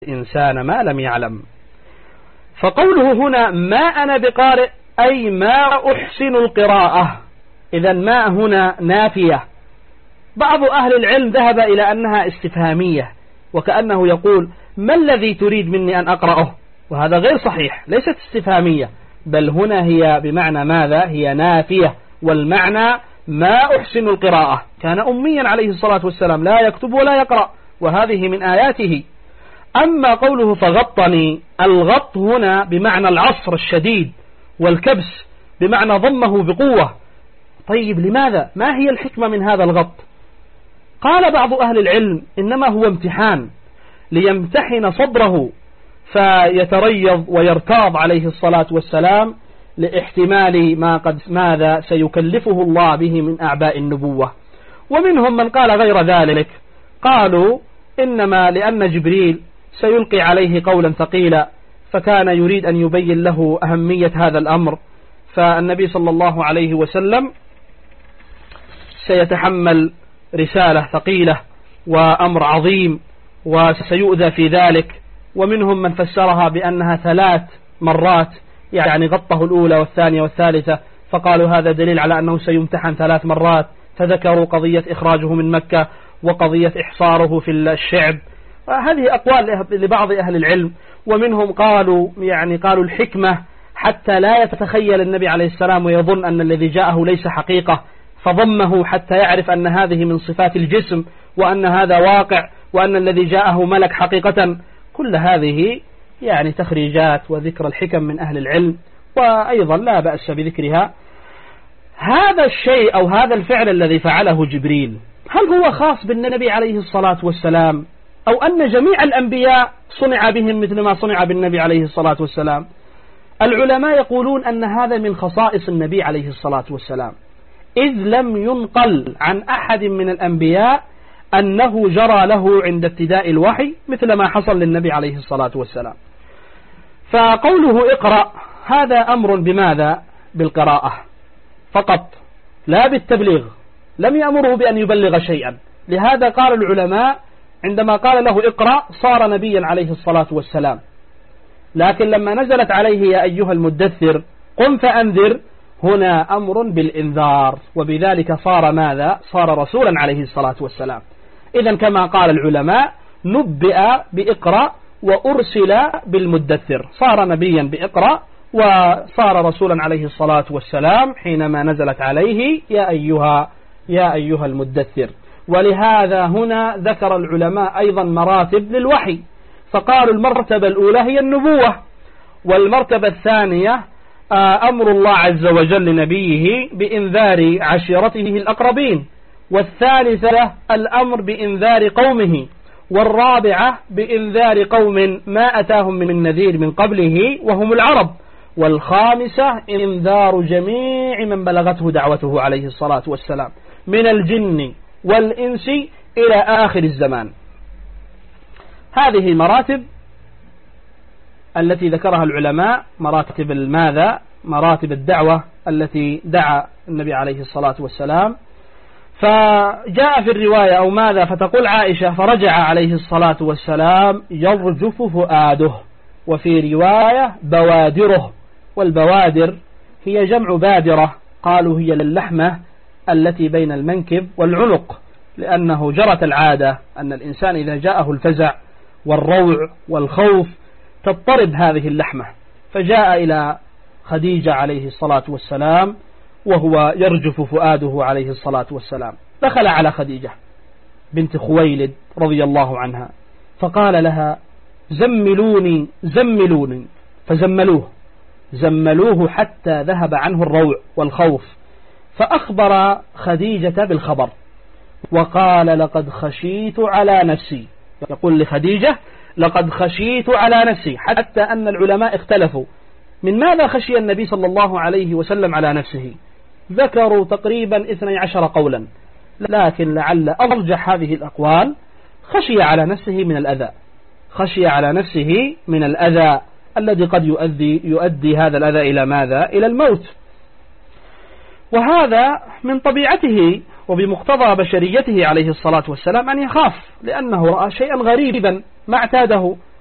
الإنسان ما لم يعلم. فقوله هنا ما أنا بقارئ أي ما أحسن القراءة، إذا ما هنا نافية. بعض أهل العلم ذهب إلى أنها استفهامية، وكأنه يقول ما الذي تريد مني أن أقرأه، وهذا غير صحيح، ليست استفهامية، بل هنا هي بمعنى ماذا؟ هي نافية، والمعنى ما أحسن القراءة. كان أميا عليه الصلاة والسلام لا يكتب ولا يقرأ، وهذه من آياته. أما قوله فغطني، الغط هنا بمعنى العصر الشديد، والكبس بمعنى ضمه بقوة. طيب لماذا؟ ما هي الحكمة من هذا الغط؟ قال بعض أهل العلم إنما هو امتحان ليمتحن صدره فيتريض ويرتاض عليه الصلاة والسلام لاحتمال ماذا سيكلفه الله به من أعباء النبوة. ومنهم من قال غير ذلك، قالوا إنما لأن جبريل سيلقي عليه قولا ثقيلا، فكان يريد أن يبين له أهمية هذا الأمر، فالنبي صلى الله عليه وسلم سيتحمل رسالة ثقيلة وأمر عظيم وسيؤذى في ذلك. ومنهم من فسرها بأنها 3 مرات، يعني غطه الأولى والثانية والثالثة، فقالوا هذا دليل على أنه سيمتحن 3 مرات، فذكروا قضية إخراجه من مكة وقضية إحصاره في الشعب. هذه أقوال لبعض أهل العلم. ومنهم قالوا الحكمة حتى لا يتخيل النبي عليه السلام ويظن أن الذي جاءه ليس حقيقة، فضمه حتى يعرف أن هذه من صفات الجسم، وأن هذا واقع، وأن الذي جاءه ملك حقيقة. كل هذه تخريجات وذكر الحكم من أهل العلم، وأيضا لا بأس بذكرها. هذا الشيء أو هذا الفعل الذي فعله جبريل، هل هو خاص بالنبي عليه الصلاة والسلام، أو أن جميع الأنبياء صنع بهم مثل ما صنع بالنبي عليه الصلاة والسلام؟ العلماء يقولون أن هذا من خصائص النبي عليه الصلاة والسلام، إذ لم ينقل عن أحد من الأنبياء أنه جرى له عند ابتداء الوحي مثل ما حصل للنبي عليه الصلاة والسلام. فقوله اقرأ هذا أمر بماذا؟ بالقراءة فقط، لا بالتبليغ، لم يأمره بأن يبلغ شيئا. لهذا قال العلماء عندما قال له اقرأ صار نبيا عليه الصلاة والسلام، لكن لما نزلت عليه يا أيها المدثر قم فأنذر، هنا أمر بالإنذار، وبذلك صار ماذا؟ صار رسولا عليه الصلاة والسلام. إذن كما قال العلماء نبئ بإقرأ وأرسل بالمدثر، صار نبيا بإقرأ وصار رسولا عليه الصلاة والسلام حينما نزلت عليه يا أيها المدثر. ولهذا هنا ذكر العلماء أيضا مراتب للوحي، فقالوا المرتبة الأولى هي النبوة، والمرتبة الثانية أمر الله عز وجل لنبيه بإنذار عشيرته الأقربين، والثالثة الأمر بإنذار قومه، والرابعة بإنذار قوم ما أتاهم من نذير من قبله وهم العرب، والخامسة إنذار جميع من بلغته دعوته عليه الصلاة والسلام من الجن والإنس إلى آخر الزمان. هذه المراتب التي ذكرها العلماء مراتب ماذا؟ مراتب الدعوة التي دعا النبي عليه الصلاة والسلام. فجاء في الرواية أو ماذا، فتقول عائشة فرجع عليه الصلاة والسلام يرجف فؤاده، وفي رواية بوادره، والبوادر هي جمع بادرة، قالوا هي للحمة التي بين المنكب والعنق، لأنه جرت العادة أن الإنسان إذا جاءه الفزع والروع والخوف تضطرب هذه اللحمة، فجاء إلى خديجة عليه الصلاة والسلام وهو يرجف فؤاده عليه الصلاة والسلام. دخل على خديجة بنت خويلد رضي الله عنها فقال لها زملوني زملوني، زملوه حتى ذهب عنه الروع والخوف، فأخبر خديجة بالخبر وقال لقد خشيت على نفسي، يقول لخديجة لقد خشيت على نفسي، حتى أن العلماء اختلفوا من ماذا خشي النبي صلى الله عليه وسلم على نفسه، ذكروا تقريبا 12 قولا، لكن لعل أرجح هذه الأقوال خشي على نفسه من الأذى، خشي على نفسه من الأذى الذي قد يؤدي هذا الأذى إلى ماذا؟ إلى الموت. وهذا من طبيعته وبمقتضى بشريته عليه الصلاة والسلام أن يخاف، لأنه رأى شيئا غريبا ما اعتاده،